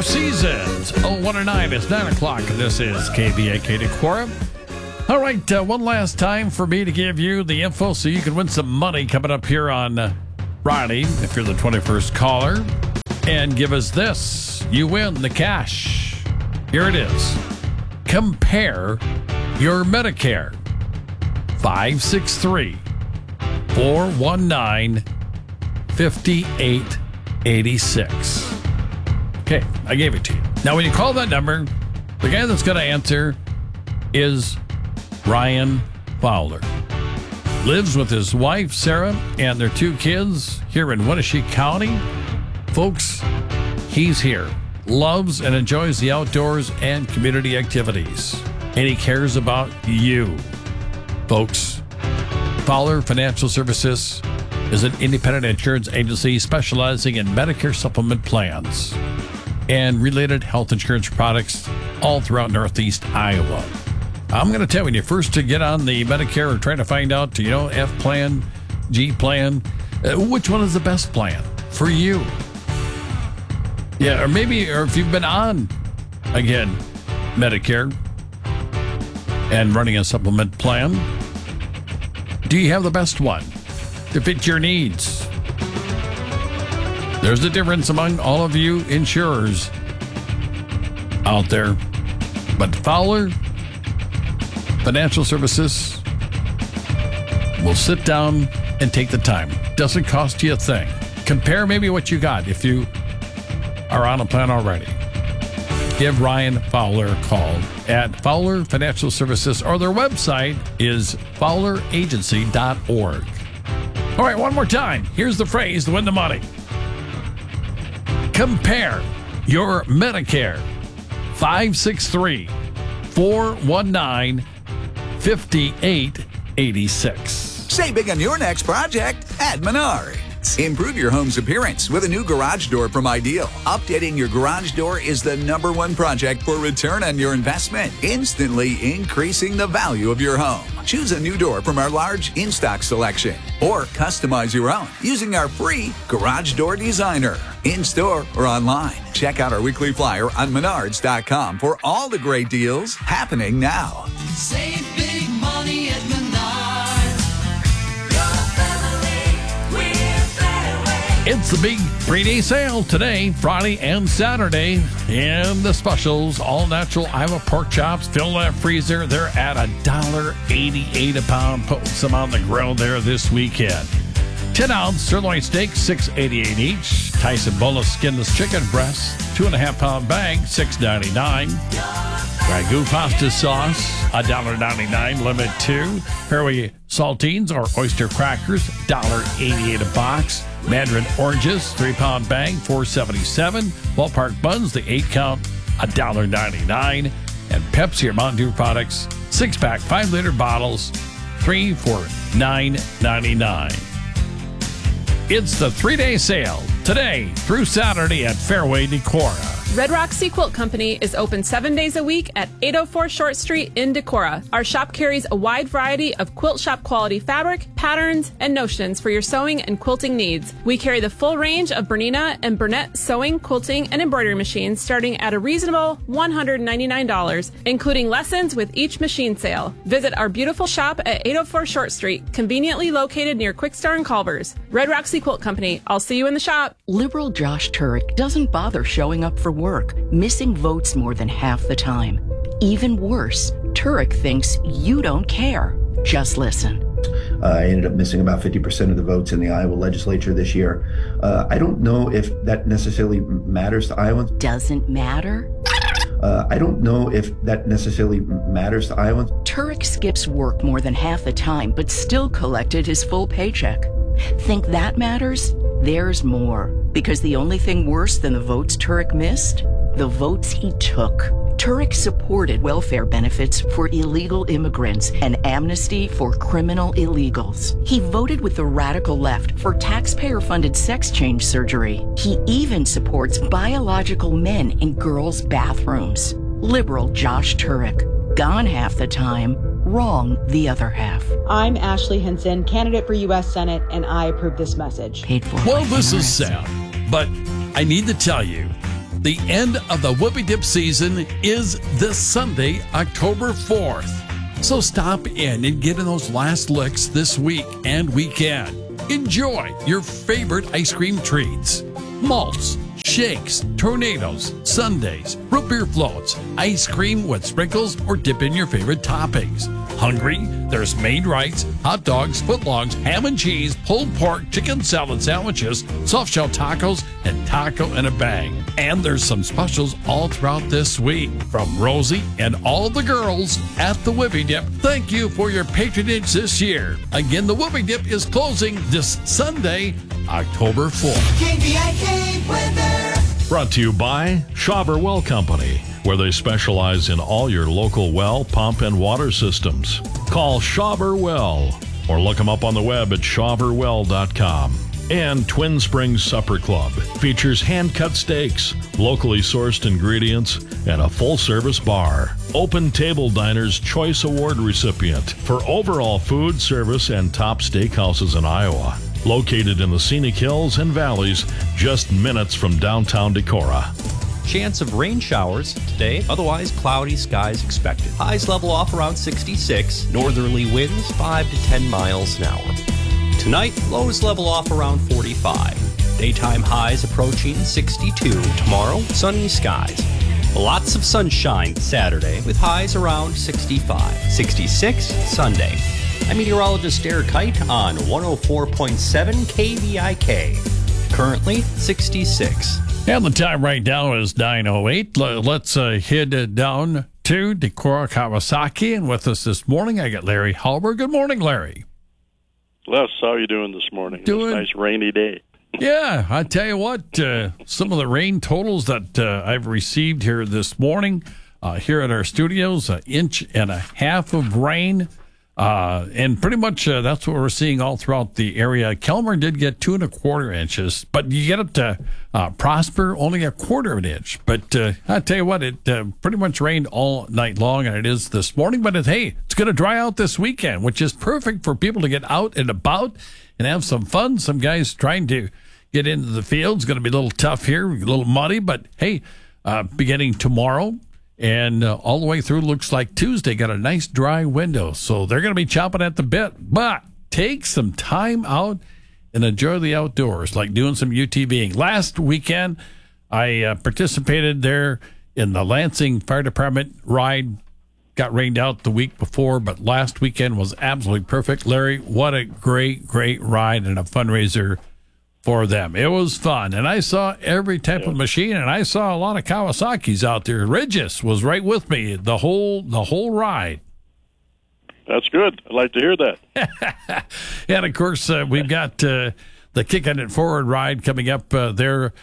Four Seasons. 0109, it's 9 o'clock, and this is KBAK Decorah. All right, one last time for me to give you the info so you can win some money coming up here on Friday, if you're the 21st caller. And give us this. You win the cash. Here it is. Compare your Medicare. 563-419-5886. Okay, I gave it to you. Now, when you call that number, the guy that's going to answer is Ryan Fowler. Lives with his wife, Sarah, and their two kids here in Winnebago County. Folks, he's here. Loves and enjoys the outdoors and community activities. And he cares about you. Folks, Fowler Financial Services is an independent insurance agency specializing in Medicare supplement plans and related health insurance products all throughout Northeast Iowa. I'm going to tell you, when you first to get on the Medicare or trying to find out, F plan, G plan, which one is the best plan for you? Yeah, or if you've been on, again, Medicare and running a supplement plan, do you have the best one to fit your needs? There's a difference among all of you insurers out there, but Fowler Financial Services will sit down and take the time. Doesn't cost you a thing. Compare maybe what you got if you are on a plan already. Give Ryan Fowler a call at Fowler Financial Services, or their website is fowleragency.org. All right, one more time. Here's the phrase to win the money. Compare your Medicare. 563-419-5886. Save big on your next project at Menards. Improve your home's appearance with a new garage door from Ideal. Updating your garage door is the #1 project for return on your investment, instantly increasing the value of your home. Choose a new door from our large in-stock selection, or customize your own using our free Garage Door Designer. In-store or online, check out our weekly flyer on Menards.com for all the great deals happening now. Save big money at Menards. Your family, we're Fairway. It's the big 3-day sale today, Friday and Saturday. And the specials, all natural Iowa pork chops, fill that freezer. They're at $1.88 a pound. Put some on the grill there this weekend. 10-ounce sirloin steak, $6.88 each. Tyson boneless skinless chicken breast, 2.5-pound bag, $6.99. Ragu pasta sauce, $1.99, limit 2. Fairway saltines or oyster crackers, $1.88 a box. Mandarin oranges, 3-pound bag, $4.77. Ballpark buns, the 8-count, $1.99. And Pepsi or Mountain Dew products, 6-pack, 5-liter bottles, 3 for $9.99. It's the 3-day sale today through Saturday at Fairway Decorah. Red Rock Sea Quilt Company is open 7 days a week at 804 Short Street in Decorah. Our shop carries a wide variety of quilt shop quality fabric, patterns, and notions for your sewing and quilting needs. We carry the full range of Bernina and Burnett sewing, quilting, and embroidery machines starting at a reasonable $199, including lessons with each machine sale. Visit our beautiful shop at 804 Short Street, conveniently located near Quickstar and Culver's. Red Rock Sea Quilt Company. I'll see you in the shop. Liberal Josh Turek doesn't bother showing up for work, missing votes more than half the time. Even worse, Turek thinks you don't care. Just listen. I ended up missing about 50% of the votes in the Iowa legislature this year. I don't know if that necessarily matters to Iowans. Doesn't matter? I don't know if that necessarily matters to Iowans. Turek skips work more than half the time, but still collected his full paycheck. Think that matters? There's more. Because the only thing worse than the votes Turek missed? The votes he took. Turek supported welfare benefits for illegal immigrants and amnesty for criminal illegals. He voted with the radical left for taxpayer-funded sex change surgery. He even supports biological men in girls' bathrooms. Liberal Josh Turek. Gone half the time, wrong the other half. I'm Ashley Hinson, candidate for U.S. Senate, and I approve this message. Paid for. Well, this is sad, but I need to tell you, The end of the Whoopie Dip season is this Sunday, October 4th. So stop in and get in those last licks this week and weekend. Enjoy your favorite ice cream treats. Malts, shakes, tornadoes, sundaes, root beer floats, ice cream with sprinkles, or dip in your favorite toppings. Hungry? There's Maine Rice, hot dogs, footlongs, ham and cheese, pulled pork, chicken salad sandwiches, soft shell tacos, and taco in a bag. And there's some specials all throughout this week from Rosie and all the girls at the Whoopie Dip. Thank you for your patronage this year. Again, the Whoopie Dip is closing this Sunday, October 4th. KVIK weather. Brought to you by Schauber Well Company, where they specialize in all your local well, pump, and water systems. Call Schauber Well or look them up on the web at schauberwell.com. And Twin Springs Supper Club features hand-cut steaks, locally sourced ingredients, and a full-service bar. Open Table Diner's Choice Award recipient for overall food, service, and top steakhouses in Iowa. Located in the scenic hills and valleys, just minutes from downtown Decorah. Chance of rain showers today, otherwise cloudy skies expected. Highs level off around 66, northerly winds 5 to 10 miles an hour. Tonight, lows level off around 45. Daytime highs approaching 62. Tomorrow, sunny skies. Lots of sunshine Saturday with highs around 65. 66 Sunday. I'm meteorologist Derek Kite on 104.7 KVIK. Currently 66. And the time right now is 9:08. Let's head down to Decorah, Kawasaki. And with us this morning, I got Larry Halber. Good morning, Larry. Les, how are you doing this morning? Doing It's a nice rainy day. Yeah, I tell you what, some of the rain totals that I've received here this morning, here at our studios, 1.5 inches of rain. And pretty much that's what we're seeing all throughout the area. Kelmer did get 2.25 inches, but you get up to Prosper, only 1/4 inch. But I tell you what, it pretty much rained all night long, and it is this morning. But it's going to dry out this weekend, which is perfect for people to get out and about and have some fun. Some guys trying to get into the fields. Going to be a little tough here, a little muddy, but hey, beginning tomorrow. And all the way through, looks like Tuesday, got a nice dry window. So they're going to be chomping at the bit. But take some time out and enjoy the outdoors, like doing some UTVing. Last weekend, I participated there in the Lansing Fire Department ride. Got rained out the week before, but last weekend was absolutely perfect. Larry, what a great, great ride and a fundraiser for them. It was fun, and I saw every type of machine, and I saw a lot of Kawasaki's out there. Regis was right with me the whole ride. That's good. I'd like to hear that. And of course, we've got the Kicking It Forward ride coming up there,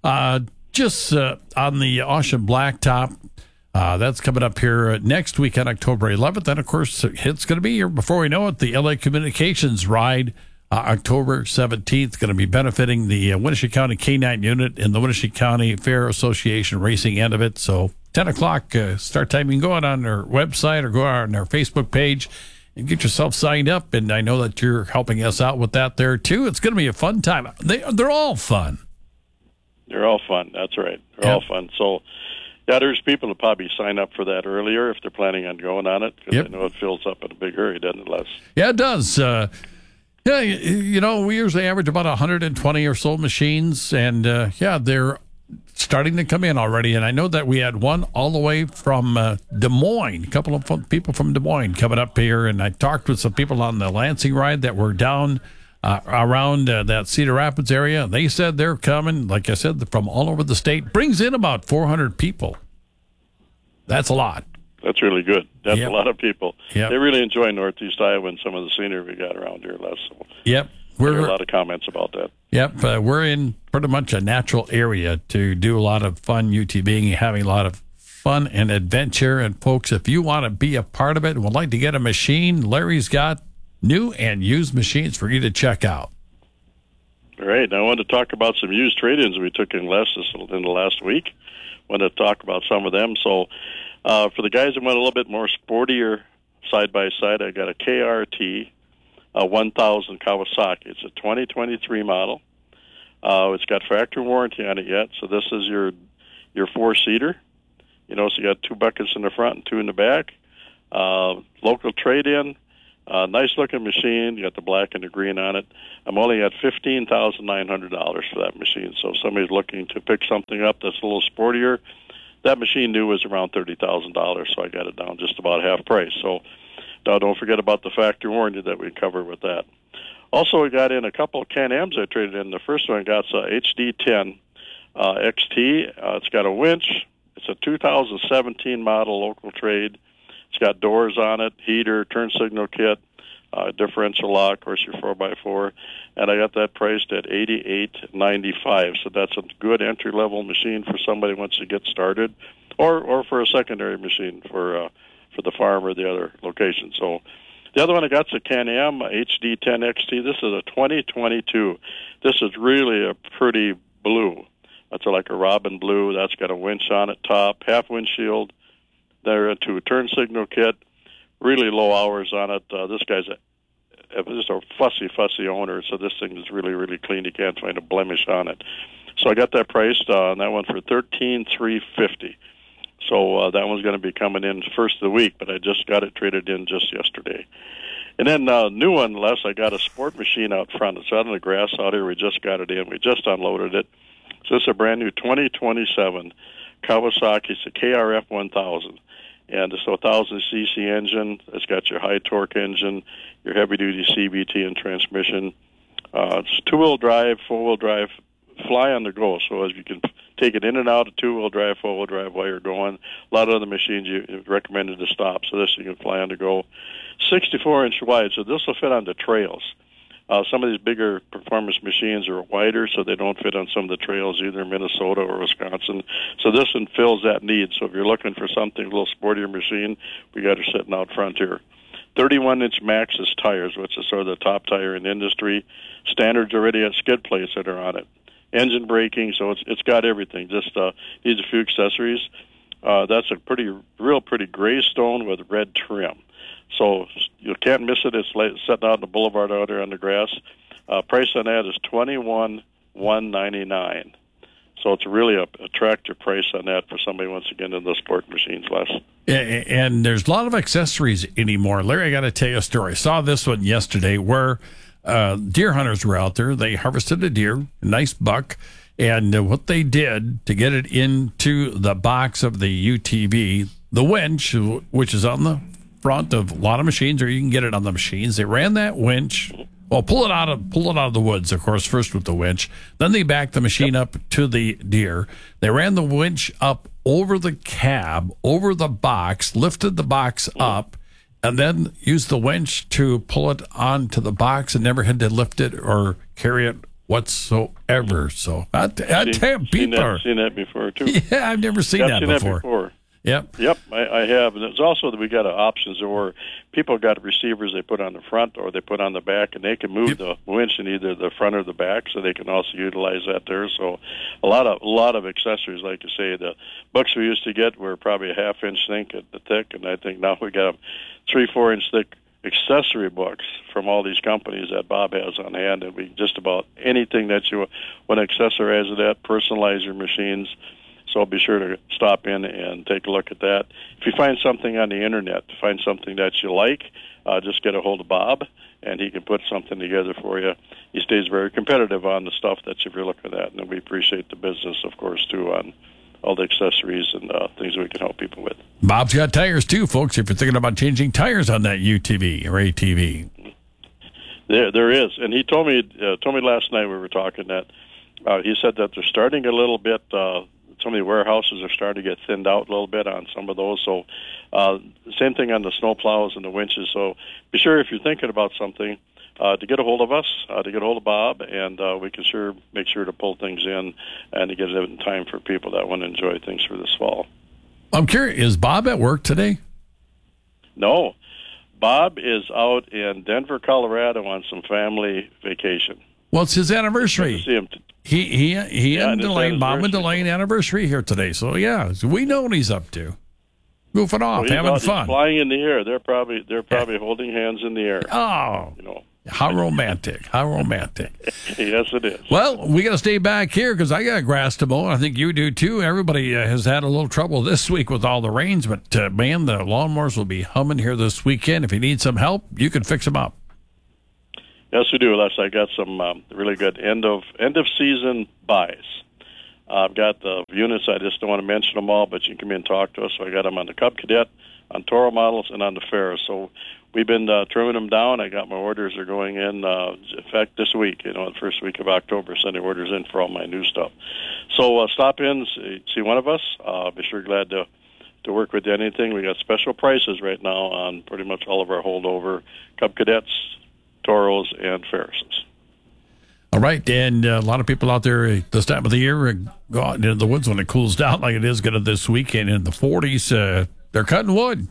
just on the Ocean Blacktop. That's coming up here next week on October 11th. And of course, it's going to be here before we know it. The LA Communications ride. October 17th, going to be benefiting the Winnebago County K-9 unit in the Winnebago County Fair Association racing end of it. So 10 o'clock start time. You can go out on their website or go out on their Facebook page and get yourself signed up. And I know that you're helping us out with that there, too. It's going to be a fun time. They're all fun. They're all fun. That's right. They're all fun. So, yeah, there's people who probably sign up for that earlier if they're planning on going on it, because I know it fills up in a big hurry, doesn't it, Les? Yeah, it does. Yeah, we usually average about 120 or so machines, and they're starting to come in already. And I know that we had one all the way from Des Moines, a couple of people from Des Moines coming up here, and I talked with some people on the Lansing ride that were down around that Cedar Rapids area. They said they're coming, like I said, from all over the state. Brings in about 400 people. That's a lot. That's really good. That's a lot of people. Yep. They really enjoy Northeast Iowa and some of the scenery we got around here, Les. So yep. I hear a lot of comments about that. Yep. We're in pretty much a natural area to do a lot of fun UTVing and having a lot of fun and adventure. And, folks, if you want to be a part of it and would like to get a machine, Larry's got new and used machines for you to check out. All right. Now I wanted to talk about some used trade-ins we took in the last week. I wanted to talk about some of them. So, for the guys that want a little bit more sportier side-by-side, I got a KRT 1000 Kawasaki. It's a 2023 model. It's got factory warranty on it yet, so this is your your 4-seater. You know, so you got 2 buckets in the front and 2 in the back. Local trade-in. Nice-looking machine. You got the black and the green on it. I'm only at $15,900 for that machine. So if somebody's looking to pick something up that's a little sportier, that machine new was around $30,000, so I got it down just about half price. So now don't forget about the factory warranty that we covered with that. Also, we got in a couple of Can-Ams I traded in. The first one got a HD10 XT. It's got a winch. It's a 2017 model local trade. It's got doors on it, heater, turn signal kit, differential lock, of course your 4x4, and I got that priced at $88.95. So that's a good entry level machine for somebody once you get started, or for a secondary machine for the farm or the other location. So the other one I got is a Can-Am HD10 XT. This is a 2022. This is really a pretty blue. That's like a robin blue. That's got a winch on it, top, half windshield. They're into a turn signal kit, really low hours on it. This guy's just a fussy owner, so this thing is really, really clean. You can't find a blemish on it. So I got that priced on that one for $13,350. So that one's going to be coming in first of the week, but I just got it traded in just yesterday. And then new one, Les, I got a sport machine out front. It's out on the grass out here. We just got it in. We just unloaded it. So it's a brand new 2027 Kawasaki. It's a KRF 1000. And it's a 1,000cc engine. It's got your high torque engine, your heavy-duty CVT and transmission. It's 2-wheel drive, 4-wheel drive, fly on the go. So as you can take it in and out of 2-wheel drive, 4-wheel drive while you're going. A lot of other machines you recommended to stop. So this you can fly on the go. 64-inch wide, so this will fit on the trails. Some of these bigger performance machines are wider, so they don't fit on some of the trails either in Minnesota or Wisconsin. So this one fills that need. So if you're looking for something, a little sportier machine, we got her sitting out front here. 31-inch Maxxis tires, which is sort of the top tire in the industry. Standards already at skid plates that are on it. Engine braking, so it's got everything. Just needs a few accessories. That's a real pretty gray stone with red trim. So you can't miss it. It's sitting out on the boulevard out there on the grass. Price on that is $21,199. So it's really a attractive price on that for somebody once again in the sport machines, Les. And there's a lot of accessories anymore. Larry, I got to tell you a story. I saw this one yesterday where deer hunters were out there. They harvested a deer, a nice buck, and what they did to get it into the box of the UTV, the winch, which is on the front of a lot of machines, or you can get it on the machines. They ran that winch. Well, pull it out of the woods, of course, first with the winch. Then they backed the machine up to the deer. They ran the winch up over the cab, over the box, lifted the box up, and then used the winch to pull it onto the box and never had to lift it or carry it whatsoever. So I tell you, people are seen that before too. Yeah, I've never seen that before. Yep, I have, and it's also that we got options where people got receivers they put on the front or they put on the back, and they can move the winch in either the front or the back, so they can also utilize that there. So a lot of accessories, like you say. The books we used to get were probably a half-inch thick, and I think now we got 3-4 inch thick accessory books from all these companies that Bob has on hand, and we just about anything that you want to accessorize it at, personalize your machines. So be sure to stop in and take a look at that. If you find something on the internet, find something that you like, just get a hold of Bob, and he can put something together for you. He stays very competitive on the stuff that you're looking at, and we appreciate the business, of course, too, on all the accessories and things we can help people with. Bob's got tires, too, folks, if you're thinking about changing tires on that UTV or ATV. There is, and he told me last night we were talking that he said that they're starting a little bit. Some of the warehouses are starting to get thinned out a little bit on some of those. So same thing on the snow plows and the winches. So be sure if you're thinking about something to get a hold of us, to get a hold of Bob, and we can make sure to pull things in and to get it in time for people that want to enjoy things for this fall. I'm curious, is Bob at work today? No. Bob is out in Denver, Colorado on some family vacation. Well, it's his anniversary. See him He and Delane, Bob and Delane anniversary here today. So so we know what he's up to. Goofing off, having fun. He's flying in the air. They're probably holding hands in the air. Oh, How romantic. How romantic. Yes, it is. Well, we got to stay back here because I got grass to mow. I think you do, too. Everybody has had a little trouble this week with all the rains, but, man, the lawnmowers will be humming here this weekend. If you need some help, you can fix them up. Yes, we do, Les. I got some really good end-of-season buys. I've got the units. I just don't want to mention them all, but you can come in and talk to us. So I got them on the Cub Cadet, on Toro models, and on the Ferris. So we've been trimming them down. I got my orders are going in fact, this week, the first week of October, sending orders in for all my new stuff. So stop in, see one of us. Be sure glad to work with you on anything. We got special prices right now on pretty much all of our holdover Cub Cadets, Toros, and Ferrises. All right, and a lot of people out there this time of the year go out into the woods when it cools down like it is going to this weekend in the 40s. They're cutting wood.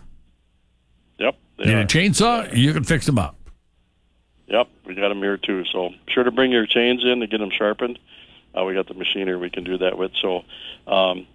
Yep. Need a chainsaw? You can fix them up. Yep, we got them here too. So be sure to bring your chains in to get them sharpened. We got the machinery we can do that with. So I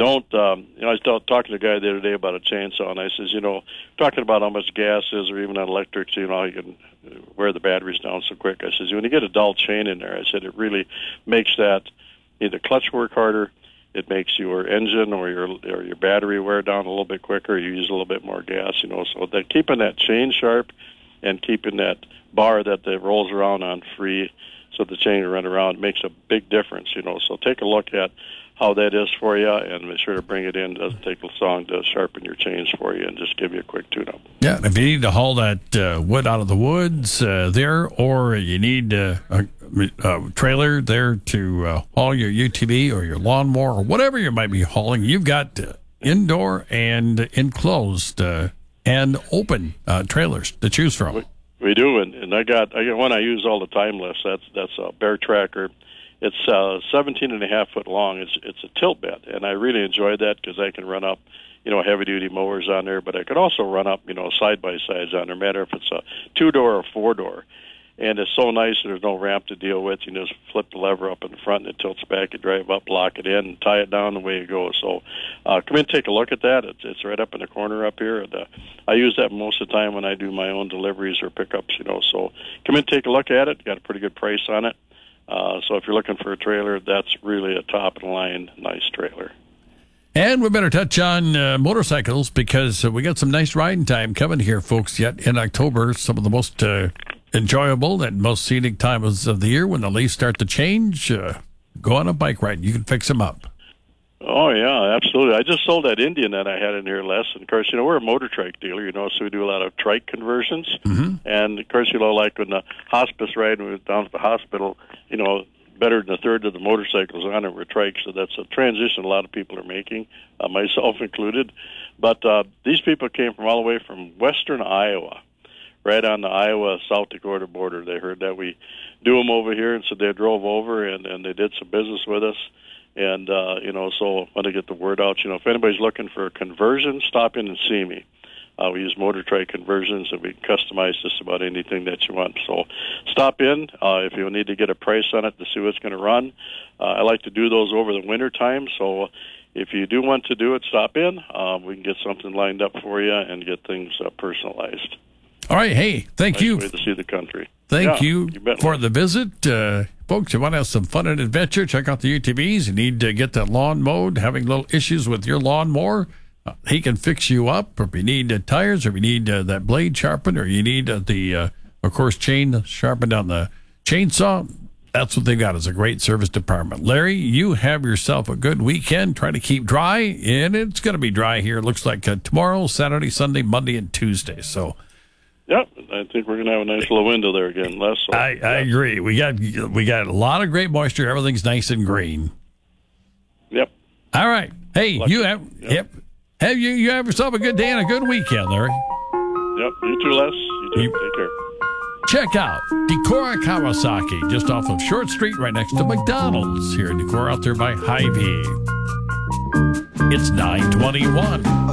was talking to a guy the other day about a chainsaw, and I says, talking about how much gas is, or even on electrics, you can wear the batteries down so quick. I says, when you get a dull chain in there, I said, it really makes that either clutch work harder, it makes your engine or your battery wear down a little bit quicker, you use a little bit more gas, so that keeping that chain sharp and keeping that bar that rolls around on free so the chain can run around makes a big difference, So take a look at how that is for you, and be sure to bring it in. It doesn't take long to sharpen your chains for you and just give you a quick tune-up. Yeah, if you need to haul that wood out of the woods there, or you need a trailer there to haul your UTV or your lawnmower or whatever you might be hauling, you've got indoor and enclosed and open trailers to choose from. We do, and I got one I use all the time, Les. That's a Bear Tracker. It's 17.5 foot long. It's a tilt bed, and I really enjoy that because I can run up, heavy-duty mowers on there, but I could also run up, side-by-sides on there, no matter if it's a 2-door or 4-door. And it's so nice there's no ramp to deal with. You just flip the lever up in the front, and it tilts back. You drive up, lock it in, and tie it down, the way it goes. So come in and take a look at that. It's right up in the corner up here. And, I use that most of the time when I do my own deliveries or pickups, So come in and take a look at it. Got a pretty good price on it. So if you're looking for a trailer, that's really a top-of-the-line nice trailer. And we better touch on motorcycles because we got some nice riding time coming here, folks, yet in October. Some of the most enjoyable and most scenic times of the year when the leaves start to change. Go on a bike ride. You can fix them up. Oh, yeah, absolutely. I just sold that Indian that I had in here, Les. And, of course, we're a motor trike dealer, so we do a lot of trike conversions. Mm-hmm. And, of course, like when the hospice ride, when we were down at the hospital, better than a third of the motorcycles on it were trikes. So that's a transition a lot of people are making, myself included. But these people came from all the way from western Iowa, right on the Iowa-South Dakota border. They heard that we do them over here, and so they drove over, and they did some business with us. And, so I want to get the word out. If anybody's looking for a conversion, stop in and see me. We use motor trike conversions, and we can customize just about anything that you want. So stop in if you need to get a price on it to see what's going to run. I like to do those over the winter time. So if you do want to do it, stop in. We can get something lined up for you and get things personalized. All right. Hey, thank you. Nice way to see the country. Thank you for the visit. Folks, you want to have some fun and adventure, check out the UTVs. You need to get that lawn mowed, having little issues with your lawnmower. He can fix you up. Or if you need tires, or if you need that blade sharpened, or you need of course, chain sharpened on the chainsaw, that's what they've got. It's a great service department. Larry, you have yourself a good weekend. Try to keep dry, and it's going to be dry here. It looks like tomorrow, Saturday, Sunday, Monday, and Tuesday. So, yep, I think we're going to have a nice little window there again, Les. So, I agree. We got a lot of great moisture. Everything's nice and green. Yep. All right. Hey, Lucky. you have Have you have yourself a good day and a good weekend, Larry. Yep, you too, Les. You too. Take care. Check out Decorah Kawasaki, just off of Short Street, right next to McDonald's here in Decorah, out there by Hy-Vee. It's 9:21.